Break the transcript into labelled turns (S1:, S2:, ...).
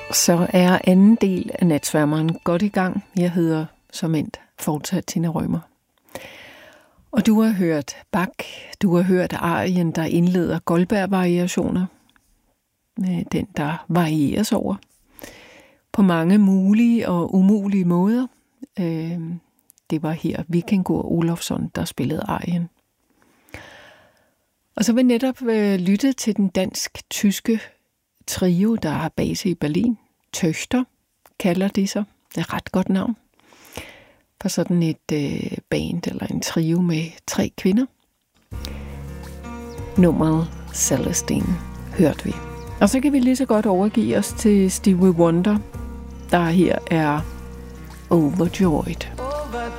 S1: Så er anden del af Natsværmeren godt i gang. Jeg hedder som endt fortsat Tina Rømer. Og du har hørt Bach, du har hørt arien, der indleder Goldberg-variationer. Den, der varieres over. På mange mulige og umulige måder. Det var her Vikingur Olofsson, der spillede arien. Og så vil netop lytte til den dansk-tyske trio, der har base i Berlin. Töchter kalder de sig. Det er et ret godt navn. For sådan et band eller en trio med 3 kvinder. Nummeret Celestine hørte vi. Og så kan vi lige så godt overgive os til Stevie Wonder, der her er Overjoyed.